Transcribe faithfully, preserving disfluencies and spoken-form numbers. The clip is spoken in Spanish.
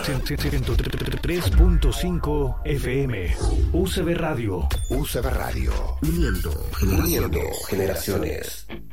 ciento tres punto cinco F M. U C B Radio. U C B Radio. Uniendo, uniendo generaciones.